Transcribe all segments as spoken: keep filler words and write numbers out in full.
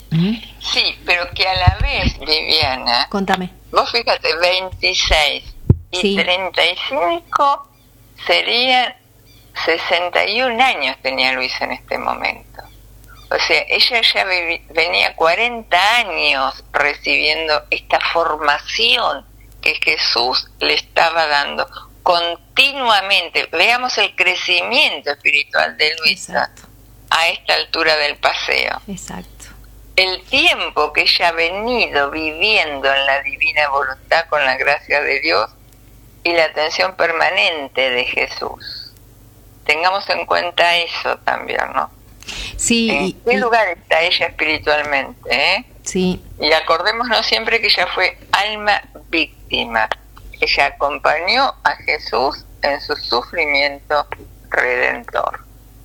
¿Mm? Sí, pero que a la vez, Viviana, Contame. vos fíjate, veintiséis y Sí. treinta y cinco serían sesenta y un años tenía Luisa en este momento. O sea, ella ya vivi- venía cuarenta años recibiendo esta formación que Jesús le estaba dando continuamente. Veamos el crecimiento espiritual de Luisa. Exacto. A esta altura del paseo. Exacto. El tiempo que ella ha venido viviendo en la divina voluntad con la gracia de Dios y la atención permanente de Jesús. Tengamos en cuenta eso también, ¿no? Sí. ¿En y, qué y, lugar está ella espiritualmente? ¿eh? Sí. Y acordémonos siempre que ella fue alma víctima. Ella acompañó a Jesús en su sufrimiento redentor.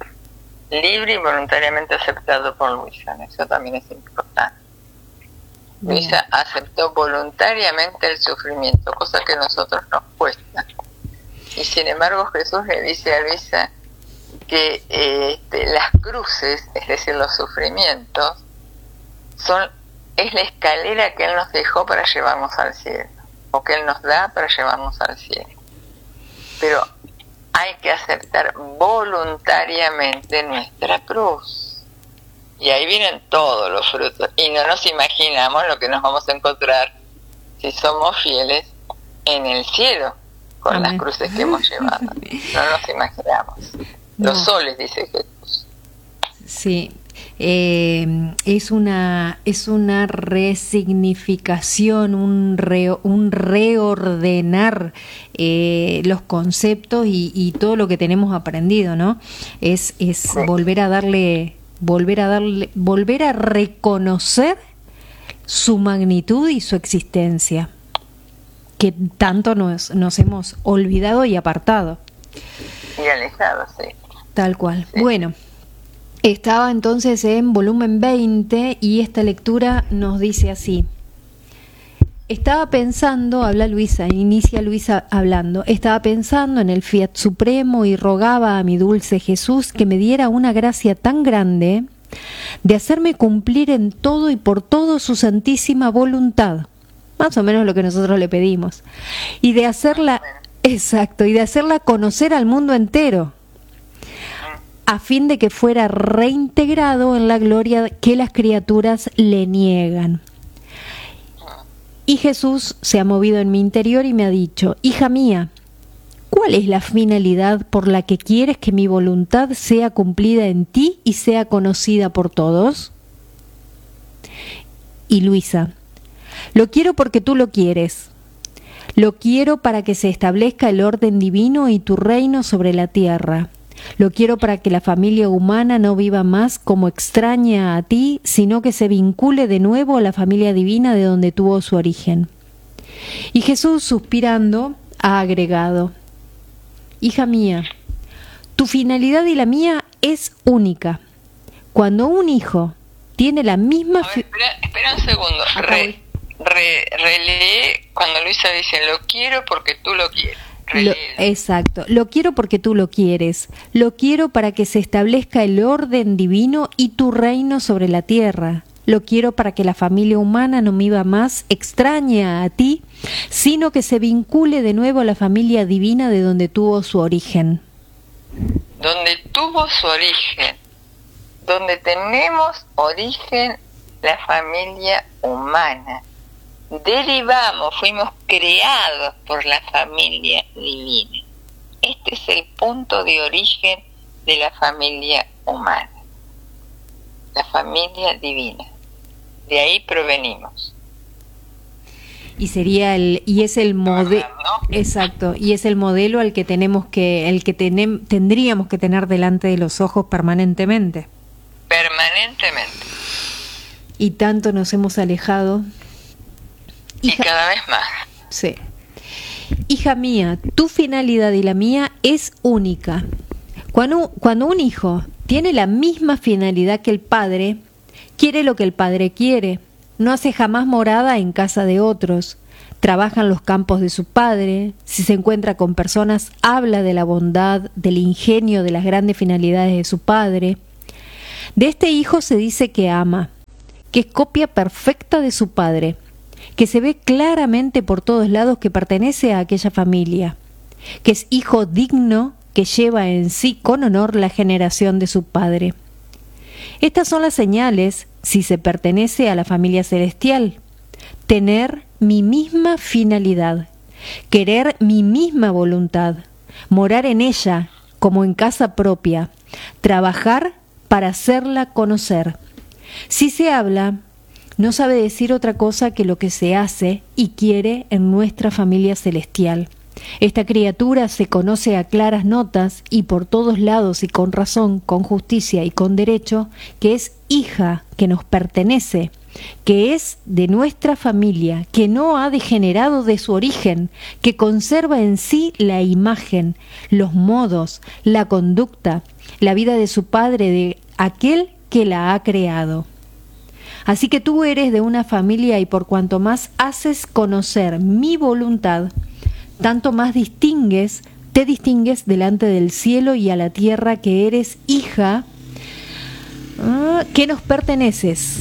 Libre y voluntariamente aceptado por Luisa. Eso también es importante. Bien. Luisa aceptó voluntariamente el sufrimiento, cosa que a nosotros nos cuesta. Y sin embargo Jesús le dice a Luisa que eh, este, las cruces, es decir, los sufrimientos, son es la escalera que Él nos dejó para llevarnos al cielo, o que Él nos da para llevarnos al cielo. Pero hay que aceptar voluntariamente nuestra cruz. Y ahí vienen todos los frutos. Y no nos imaginamos lo que nos vamos a encontrar si somos fieles en el cielo con Amén. las cruces que hemos llevado. No nos imaginamos. No. Los soles, dice Jesús. Sí. Eh, es una es una resignificación, un re, un reordenar eh, los conceptos y, y todo lo que tenemos aprendido, ¿no? Es es Sí. volver a darle volver a darle volver a reconocer su magnitud y su existencia, que tanto nos nos hemos olvidado y apartado. Y alejado, sí. Tal cual. Sí. Bueno. Estaba entonces en volumen veinte y esta lectura nos dice así. Estaba pensando, habla Luisa, inicia Luisa hablando, estaba pensando en el Fiat Supremo y rogaba a mi dulce Jesús que me diera una gracia tan grande de hacerme cumplir en todo y por todo su santísima voluntad, más o menos lo que nosotros le pedimos, y de hacerla, exacto, y de hacerla conocer al mundo entero, a fin de que fuera reintegrado en la gloria que las criaturas le niegan. Y Jesús se ha movido en mi interior y me ha dicho, hija mía, ¿cuál es la finalidad por la que quieres que mi voluntad sea cumplida en ti y sea conocida por todos? Y Luisa, lo quiero porque tú lo quieres. Lo quiero para que se establezca el orden divino y tu reino sobre la tierra. Lo quiero para que la familia humana no viva más como extraña a ti, sino que se vincule de nuevo a la familia divina de donde tuvo su origen. Y Jesús, suspirando, ha agregado, hija mía, tu finalidad y la mía es única. Cuando un hijo tiene la misma... A ver, espera, espera un segundo. Re, re, relee cuando Luisa dice, lo quiero porque tú lo quieres. Lo, exacto, lo quiero porque tú lo quieres, lo quiero para que se establezca el orden divino y tu reino sobre la tierra, lo quiero para que la familia humana no viva más extraña a ti, sino que se vincule de nuevo a la familia divina de donde tuvo su origen. Donde tuvo su origen, donde tenemos origen la familia humana. Derivamos, fuimos creados por la familia divina. Este es el punto de origen de la familia humana, la familia divina. De ahí provenimos. Y sería el y es el modelo, ¿no? Exacto, y es el modelo al que tenemos que el que tenem, tendríamos que tener delante de los ojos permanentemente. Permanentemente. Y tanto nos hemos alejado. Hija, y cada vez más. Sí. Hija mía, tu finalidad y la mía es única. Cuando, cuando un hijo tiene la misma finalidad que el padre, quiere lo que el padre quiere, no hace jamás morada en casa de otros, trabaja en los campos de su padre, si se encuentra con personas, habla de la bondad, del ingenio, de las grandes finalidades de su padre. De este hijo se dice que ama, que es copia perfecta de su padre, que se ve claramente por todos lados que pertenece a aquella familia, que es hijo digno que lleva en sí con honor la generación de su padre. Estas son las señales si se pertenece a la familia celestial: tener mi misma finalidad, querer mi misma voluntad, morar en ella como en casa propia, trabajar para hacerla conocer. Si se habla, no sabe decir otra cosa que lo que se hace y quiere en nuestra familia celestial. Esta criatura se conoce a claras notas y por todos lados y con razón, con justicia y con derecho, que es hija que nos pertenece, que es de nuestra familia, que no ha degenerado de su origen, que conserva en sí la imagen, los modos, la conducta, la vida de su padre, de aquel que la ha creado. Así que tú eres de una familia y por cuanto más haces conocer mi voluntad, tanto más distingues, te distingues delante del cielo y a la tierra que eres hija, uh, que nos perteneces.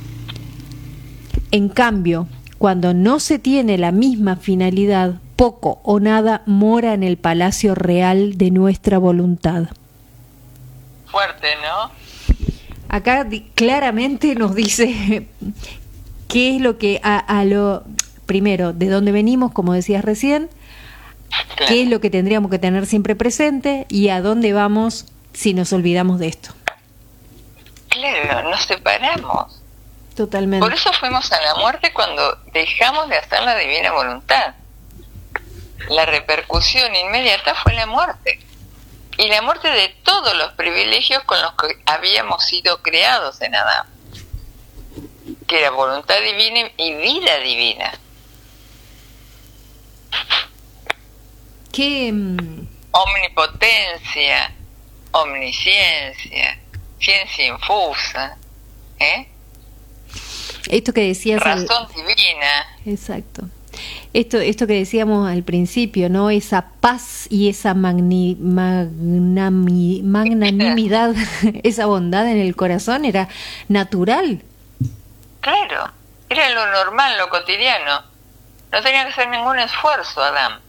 En cambio, cuando no se tiene la misma finalidad, poco o nada mora en el palacio real de nuestra voluntad. Fuerte, ¿no? Acá di- claramente nos dice qué es lo que a, a lo primero, de dónde venimos, como decías recién, Claro. qué es lo que tendríamos que tener siempre presente y a dónde vamos si nos olvidamos de esto. Claro, nos separamos. Totalmente. Por eso fuimos a la muerte cuando dejamos de hacer la divina voluntad. La repercusión inmediata fue la muerte. Y la muerte de todos los privilegios con los que habíamos sido creados en Adán, que era voluntad divina y vida divina. ¿Qué? mm, Omnipotencia, omnisciencia, ciencia infusa, ¿eh? Esto que decías al- razón divina. Exacto. Esto, esto que decíamos al principio, ¿no? Esa paz y esa magni, magnami- magnanimidad, esa bondad en el corazón era natural. Claro, era lo normal, lo cotidiano. No tenía que hacer ningún esfuerzo, Adán.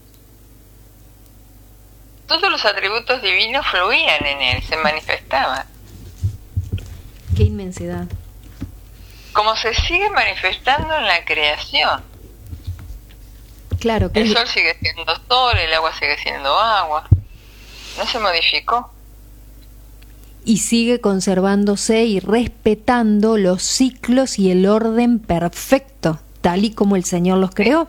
Todos los atributos divinos fluían en él, se manifestaban. Qué inmensidad. Como se sigue manifestando en la creación. Claro, que El es- sol sigue siendo sol, el agua sigue siendo agua. No se modificó. y sigue conservándose y respetando los ciclos y el orden perfecto, tal y como el Señor los creó.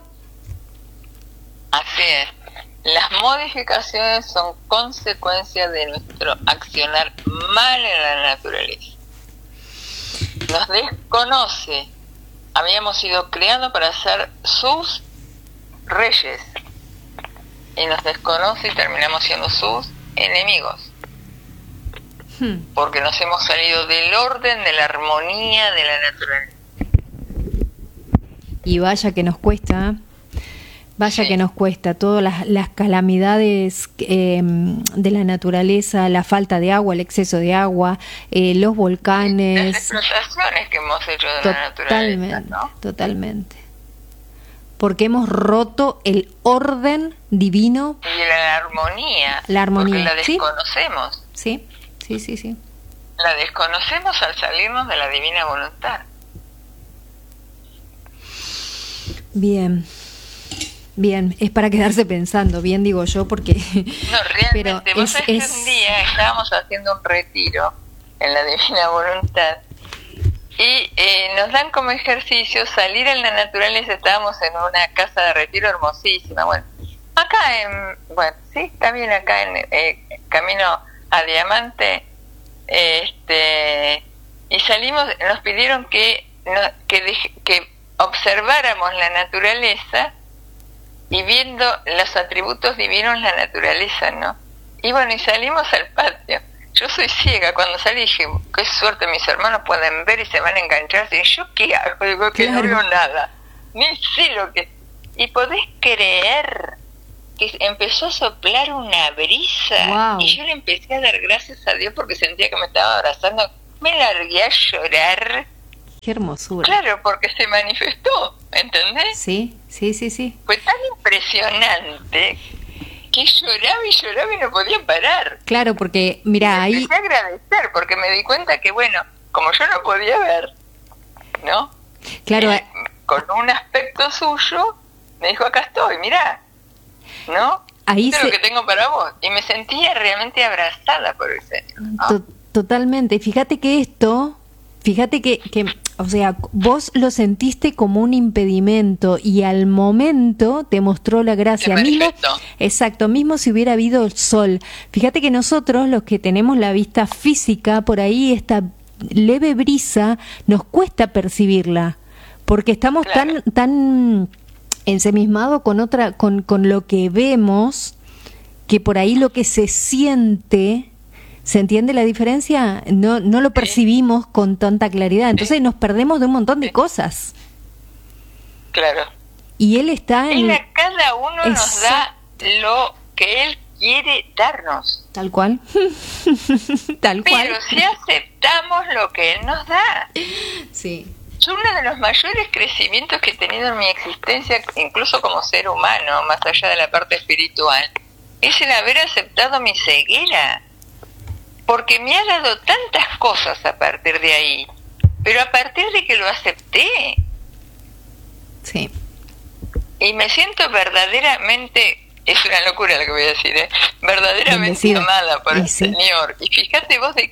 Así es. Las modificaciones son consecuencia de nuestro accionar mal en la naturaleza. Nos desconoce. Habíamos sido creados para ser sus reyes. Y nos desconoce y terminamos siendo sus enemigos. Hmm. Porque nos hemos salido del orden, de la armonía de la naturaleza. Y vaya que nos cuesta, ¿eh? Vaya Sí. que nos cuesta, todas las, las calamidades eh, de la naturaleza, la falta de agua, el exceso de agua, eh, los Las volcanes, explotaciones que hemos hecho de la naturaleza, totalmente, ¿no? totalmente. Porque hemos roto el orden divino, Y la armonía. La armonía, Porque la ¿sí? desconocemos. ¿sí? Sí, sí, sí. La desconocemos al salirnos de la divina voluntad. Bien, bien, es para quedarse pensando, bien digo yo, porque... No, pero realmente, vos es, sabés que es- un día estábamos haciendo un retiro en la divina voluntad y eh, nos dan como ejercicio salir en la naturaleza. Estábamos en una casa de retiro hermosísima, bueno, acá en, bueno, sí, está bien, acá en eh, camino a Diamante, este, y salimos, nos pidieron que, no, que, dej- que observáramos la naturaleza y viendo los atributos divinos en la naturaleza, ¿no? Y bueno, y salimos al patio. Yo soy ciega, cuando salí dije, qué suerte, mis hermanos pueden ver y se van a enganchar. Y yo, ¿qué hago? Digo que no Claro. veo nada, ni sé lo que... Y podés creer que empezó a soplar una brisa. Wow. Y yo le empecé a dar gracias a Dios porque sentía que me estaba abrazando. Me largué a llorar Qué hermosura. Claro, porque se manifestó, ¿entendés? Sí, sí, sí, sí. Fue tan impresionante que lloraba y lloraba y no podía parar. Claro, porque, mira, ahí... Empecé a agradecer, porque me di cuenta que, bueno, como yo no podía ver, ¿no? Claro. Eh, con un aspecto suyo, me dijo, acá estoy, mirá, ¿no? Ahí Esto se... es lo que tengo para vos. Y me sentía realmente abrazada por el Señor, ¿no? To- Totalmente. Fíjate que esto, fíjate que, que, o sea, vos lo sentiste como un impedimento y al momento te mostró la gracia. Se Mismo, manifestó. exacto, mismo si hubiera habido el sol. Fíjate que nosotros, los que tenemos la vista física, por ahí esta leve brisa nos cuesta percibirla, porque estamos Claro. tan, tan ensimismados con otra, con, con lo que vemos, que por ahí lo que se siente, ¿se entiende la diferencia? No, no lo percibimos con tanta claridad, entonces Sí. nos perdemos de un montón de Sí. cosas. Claro. Y él está en... Él a cada uno nos da lo que Él quiere darnos. Tal cual. Tal cual. Pero si aceptamos lo que Él nos da. Sí. Yo uno de los mayores crecimientos que he tenido en mi existencia, incluso como ser humano, más allá de la parte espiritual, es el haber aceptado mi ceguera. Porque me ha dado tantas cosas a partir de ahí. Pero a partir de que lo acepté, Sí. y me siento verdaderamente, es una locura lo que voy a decir, ¿eh? verdaderamente Bendecida. amada por Y el sí. Señor. Y fíjate vos de